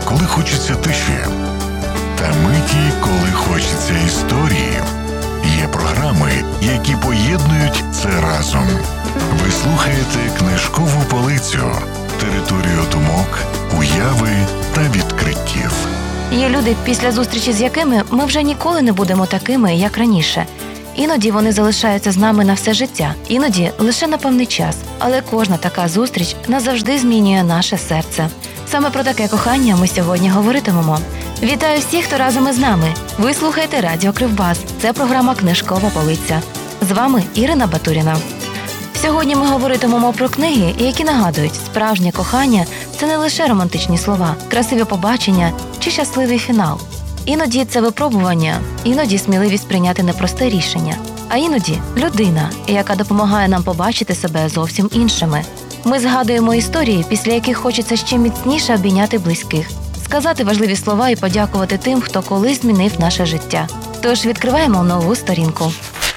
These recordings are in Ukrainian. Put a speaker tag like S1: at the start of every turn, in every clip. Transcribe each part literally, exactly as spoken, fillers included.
S1: коли хочеться тиші, та миті, коли хочеться історії. Є програми, які поєднують це разом. Ви слухаєте «Книжкову полицю» – територію думок, уяви та відкриттів.
S2: Є люди, після зустрічі з якими ми вже ніколи не будемо такими, як раніше. Іноді вони залишаються з нами на все життя, іноді лише на певний час. Але кожна така зустріч назавжди змінює наше серце. Саме про таке кохання ми сьогодні говоритимемо. Вітаю всіх, хто разом із нами. Ви слухаєте Радіо Кривбас. Це програма «Книжкова полиця». З вами Ірина Батуріна. Сьогодні ми говоритимемо про книги, які нагадують, справжнє кохання – це не лише романтичні слова, красиві побачення чи щасливий фінал. Іноді це випробування, іноді сміливість прийняти непросте рішення, а іноді людина, яка допомагає нам побачити себе зовсім іншими. Ми згадуємо історії, після яких хочеться ще міцніше обійняти близьких, сказати важливі слова і подякувати тим, хто колись змінив наше життя. Тож відкриваємо нову сторінку.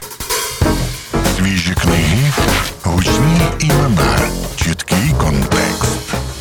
S1: Свіжі книги, гучні імена, чіткий контекст.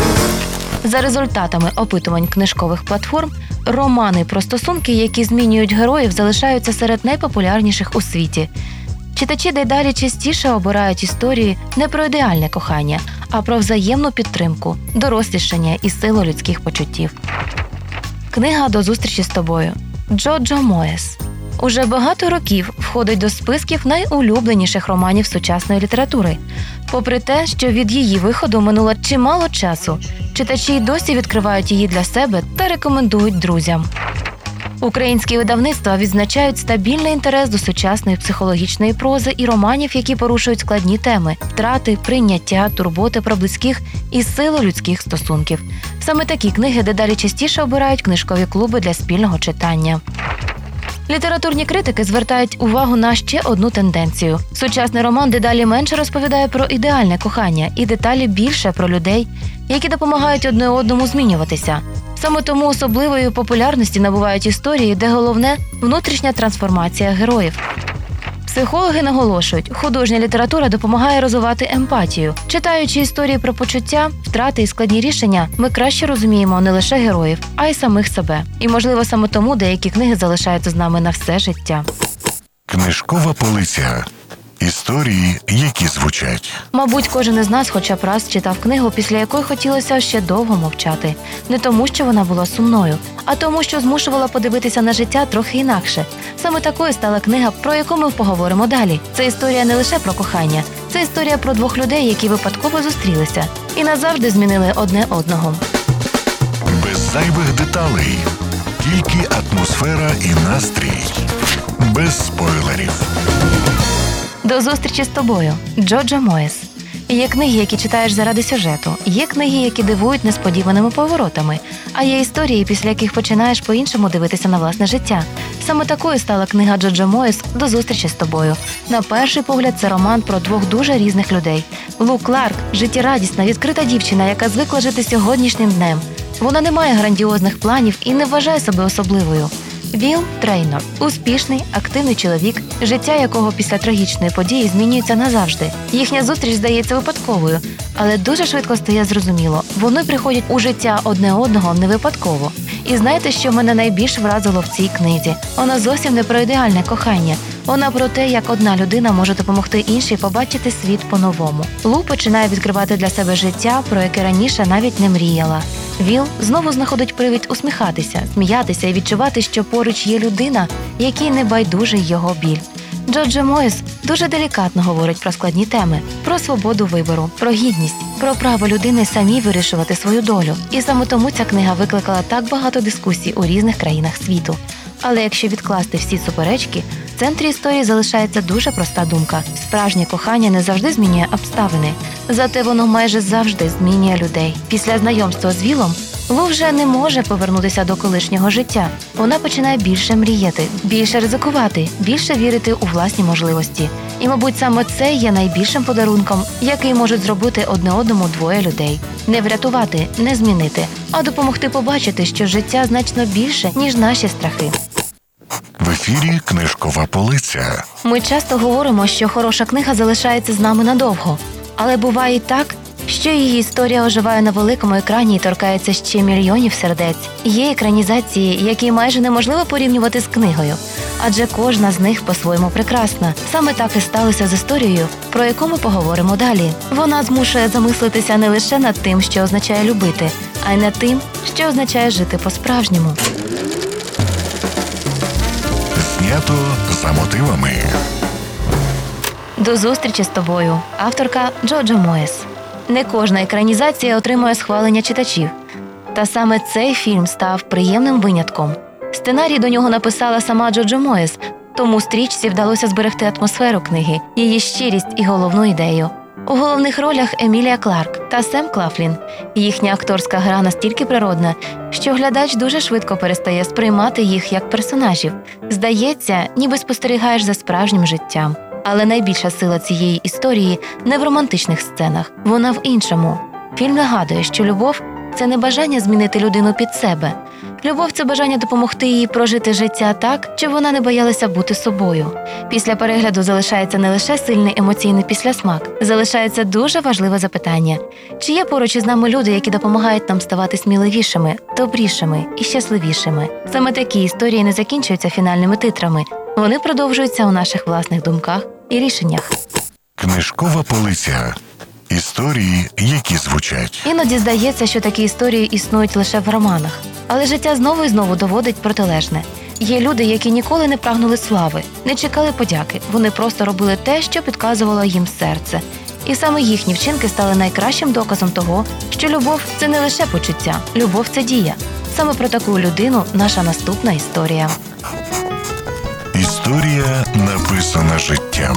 S2: За результатами опитувань книжкових платформ, романи про стосунки, які змінюють героїв, залишаються серед найпопулярніших у світі. Читачі дедалі частіше обирають історії не про ідеальне кохання, а про взаємну підтримку, дорослішання і силу людських почуттів. Книга «До зустрічі з тобою» Джоджо Моєс. Уже багато років входить до списків найулюбленіших романів сучасної літератури. Попри те, що від її виходу минуло чимало часу, читачі й досі відкривають її для себе та рекомендують друзям. Українські видавництва відзначають стабільний інтерес до сучасної психологічної прози і романів, які порушують складні теми – втрати, прийняття, турботи про близьких і силу людських стосунків. Саме такі книги дедалі частіше обирають книжкові клуби для спільного читання. Літературні критики звертають увагу на ще одну тенденцію. Сучасний роман дедалі менше розповідає про ідеальне кохання і деталі більше про людей, які допомагають одне одному змінюватися. Саме тому особливої популярності набувають історії, де головне – внутрішня трансформація героїв. Психологи наголошують, художня література допомагає розвивати емпатію. Читаючи історії про почуття, втрати і складні рішення, ми краще розуміємо не лише героїв, а й самих себе. І, можливо, саме тому деякі книги залишаються з нами на все життя.
S1: Книжкова полиця. Історії, які звучать.
S2: Мабуть, кожен із нас хоча б раз читав книгу, після якої хотілося ще довго мовчати. Не тому, що вона була сумною, а тому, що змушувала подивитися на життя трохи інакше. Саме такою стала книга, про яку ми поговоримо далі. Це історія не лише про кохання. Це історія про двох людей, які випадково зустрілися і назавжди змінили одне одного.
S1: Без зайвих деталей. Тільки атмосфера і настрій. Без спойлерів.
S2: «До зустрічі з тобою» Джоджо Моєс. Є книги, які читаєш заради сюжету, є книги, які дивують несподіваними поворотами, а є історії, після яких починаєш по-іншому дивитися на власне життя. Саме такою стала книга Джоджо Моєс «До зустрічі з тобою». На перший погляд, це роман про двох дуже різних людей. Лу Кларк – життєрадісна, відкрита дівчина, яка звикла жити сьогоднішнім днем. Вона не має грандіозних планів і не вважає себе особливою. Віл Трейнор – успішний, активний чоловік, життя якого після трагічної події змінюється назавжди. Їхня зустріч здається випадковою, але дуже швидко стає зрозуміло – вони приходять у життя одне одного не випадково. І знаєте, що мене найбільш вразило в цій книзі? Вона зовсім не про ідеальне кохання. Вона про те, як одна людина може допомогти іншій побачити світ по-новому. Лу починає відкривати для себе життя, про яке раніше навіть не мріяла. Віл знову знаходить привід усміхатися, сміятися і відчувати, що поруч є людина, якій не байдужий його біль. Джоджо Моєс дуже делікатно говорить про складні теми, про свободу вибору, про гідність, про право людини самій вирішувати свою долю. І саме тому ця книга викликала так багато дискусій у різних країнах світу. Але якщо відкласти всі суперечки, в центрі історії залишається дуже проста думка. Справжнє кохання не завжди змінює обставини, зате воно майже завжди змінює людей. Після знайомства з Вілом Лу вже не може повернутися до колишнього життя. Вона починає більше мріяти, більше ризикувати, більше вірити у власні можливості. І, мабуть, саме це є найбільшим подарунком, який можуть зробити одне одному двоє людей. Не врятувати, не змінити, а допомогти побачити, що життя значно більше, ніж наші страхи.
S1: В ефірі «Книжкова полиця».
S2: Ми часто говоримо, що хороша книга залишається з нами надовго. Але буває і так, що її історія оживає на великому екрані і торкається ще мільйонів сердець. Є екранізації, які майже неможливо порівнювати з книгою, адже кожна з них по-своєму прекрасна. Саме так і сталося з історією, про яку ми поговоримо далі. Вона змушує замислитися не лише над тим, що означає любити, а й над тим, що означає жити по-справжньому.
S1: Знято за мотивами.
S2: До зустрічі з тобою. Авторка Джоджо Моєс. Не кожна екранізація отримує схвалення читачів. Та саме цей фільм став приємним винятком. Сценарій до нього написала сама Джоджо Моєс, тому стрічці вдалося зберегти атмосферу книги, її щирість і головну ідею. У головних ролях Емілія Кларк та Сем Клафлін. Їхня акторська гра настільки природна, що глядач дуже швидко перестає сприймати їх як персонажів. Здається, ніби спостерігаєш за справжнім життям. Але найбільша сила цієї історії не в романтичних сценах, вона в іншому. Фільм нагадує, що любов – це не бажання змінити людину під себе. Любов – це бажання допомогти їй прожити життя так, щоб вона не боялася бути собою. Після перегляду залишається не лише сильний емоційний післясмак, залишається дуже важливе запитання. Чи є поруч із нами люди, які допомагають нам ставати сміливішими, добрішими і щасливішими? Саме такі історії не закінчуються фінальними титрами. Вони продовжуються у наших власних думках і рішеннях.
S1: Книжкова полиця. Історії, які звучать.
S2: Іноді здається, що такі історії існують лише в романах. Але життя знову і знову доводить протилежне. Є люди, які ніколи не прагнули слави, не чекали подяки. Вони просто робили те, що підказувало їм серце. І саме їхні вчинки стали найкращим доказом того, що любов – це не лише почуття, любов – це дія. Саме про таку людину наша наступна історія.
S1: Історія, написана життям.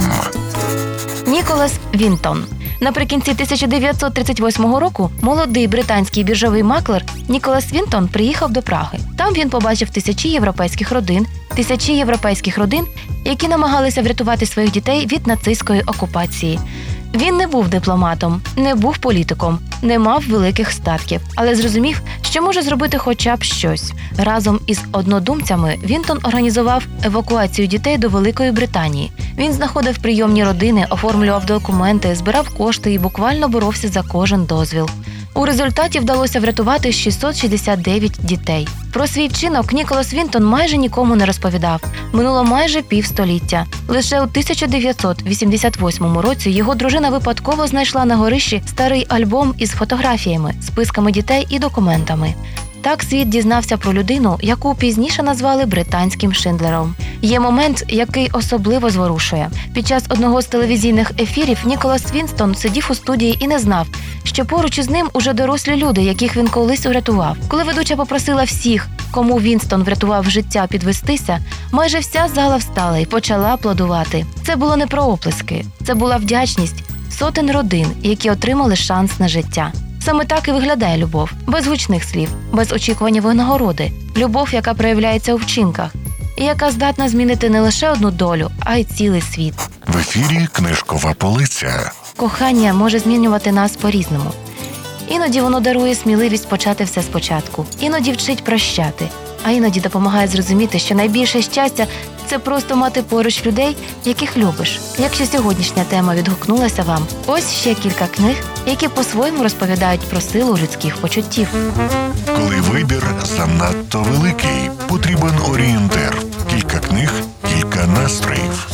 S2: Ніколас Вінтон. Наприкінці тисяча дев'ятсот тридцять восьмого року молодий британський біржовий маклер Ніколас Вінтон приїхав до Праги. Там він побачив тисячі європейських родин, тисячі європейських родин, які намагалися врятувати своїх дітей від нацистської окупації. Він не був дипломатом, не був політиком, не мав великих статків, але зрозумів, що може зробити хоча б щось. Разом із однодумцями Вінтон організував евакуацію дітей до Великої Британії. Він знаходив прийомні родини, оформлював документи, збирав кошти і буквально боровся за кожен дозвіл. У результаті вдалося врятувати шістсот шістдесят дев'ять дітей. Про свій вчинок Ніколас Вінтон майже нікому не розповідав. Минуло майже півстоліття. Лише у тисяча дев'ятсот вісімдесят восьмому році його дружина випадково знайшла на горищі старий альбом із фотографіями, списками дітей і документами. Так світ дізнався про людину, яку пізніше назвали британським Шиндлером. Є момент, який особливо зворушує. Під час одного з телевізійних ефірів Ніколас Вінстон сидів у студії і не знав, що поруч із ним уже дорослі люди, яких він колись урятував. Коли ведуча попросила всіх, кому Вінстон врятував життя, підвестися, майже вся зала встала і почала аплодувати. Це було не про оплески, це була вдячність сотень родин, які отримали шанс на життя. Саме так і виглядає любов. Без гучних слів, без очікування винагороди. Любов, яка проявляється у вчинках. І яка здатна змінити не лише одну долю, а й цілий світ.
S1: В ефірі «Книжкова полиця».
S2: Кохання може змінювати нас по-різному. Іноді воно дарує сміливість почати все спочатку. Іноді вчить прощати. А іноді допомагає зрозуміти, що найбільше щастя – це просто мати поруч людей, яких любиш. Якщо сьогоднішня тема відгукнулася вам, ось ще кілька книг, які по-своєму розповідають про силу людських почуттів.
S1: Коли вибір занадто великий, потрібен орієнтир. Кілька книг, кілька настроїв.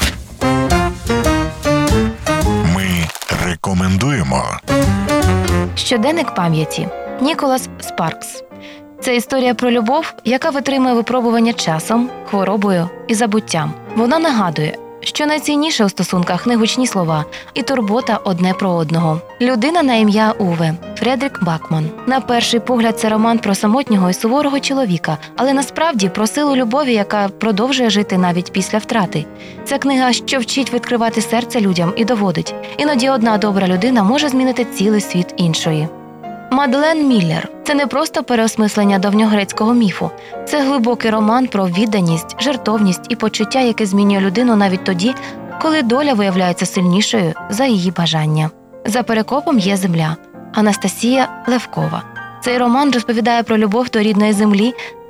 S1: Ми рекомендуємо.
S2: Щоденник пам'яті. Ніколас Спаркс. Це історія про любов, яка витримує випробування часом, хворобою і забуттям. Вона нагадує, що найцінніше у стосунках не гучні слова і турбота одне про одного. Людина на ім'я Уве. Фредрік Бакман. На перший погляд це роман про самотнього і суворого чоловіка, але насправді про силу любові, яка продовжує жити навіть після втрати. Це книга, що вчить відкривати серце людям і доводить. Іноді одна добра людина може змінити цілий світ іншої. Мадлен Міллер – це не просто переосмислення давньогрецького міфу. Це глибокий роман про відданість, жертовність і почуття, яке змінює людину навіть тоді, коли доля виявляється сильнішою за її бажання. За перекопом є земля. Анастасія Левкова. Цей роман розповідає про любов до рідної землі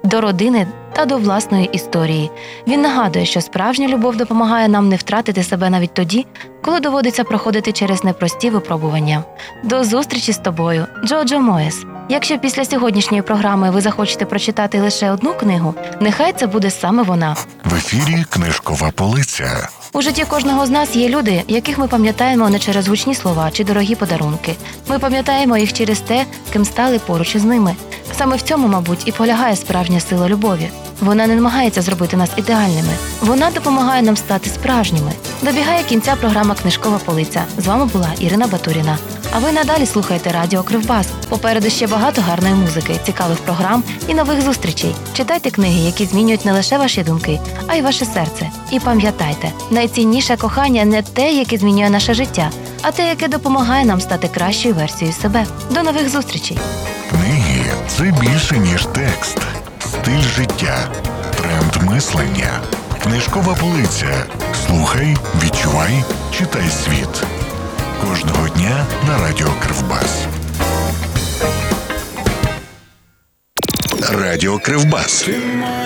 S2: до родини та до власної історії. Він нагадує, що справжня любов допомагає нам не втратити себе навіть тоді, коли доводиться проходити через непрості випробування. До зустрічі з тобою, Джоджо Моєс. Якщо після сьогоднішньої програми ви захочете прочитати лише одну книгу, нехай це буде саме вона.
S1: В ефірі «Книжкова полиця».
S2: У житті кожного з нас є люди, яких ми пам'ятаємо не через гучні слова чи дорогі подарунки. Ми пам'ятаємо їх через те, ким стали поруч із ними. Саме в цьому, мабуть, і полягає справжня сила любові. Вона не намагається зробити нас ідеальними. Вона допомагає нам стати справжніми. Добігає кінця програма «Книжкова полиця». З вами була Ірина Батуріна. А ви надалі слухаєте радіо Кривбас. Попереду ще багато гарної музики, цікавих програм і нових зустрічей. Читайте книги, які змінюють не лише ваші думки, а й ваше серце. І пам'ятайте, найцінніше кохання не те, яке змінює наше життя, а те, яке допомагає нам стати кращою версією себе. До нових зустрічей!
S1: Книги – це більше, ніж текст. Стиль життя, тренд мислення. Книжкова полиця. Слухай, відчувай, читай світ. Кожного дня на радіо Кривбас. Радіо Кривбас.